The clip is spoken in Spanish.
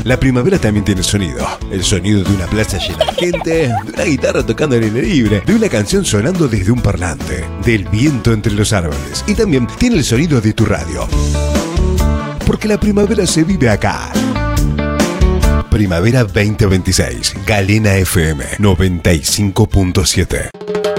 La primavera también tiene sonido. El sonido de una plaza llena de gente, de una guitarra tocando al aire libre, de una canción sonando desde un parlante, del viento entre los árboles. Y también tiene el sonido de tu radio. Porque la primavera se vive acá. Primavera 2026. Galena FM 95.7.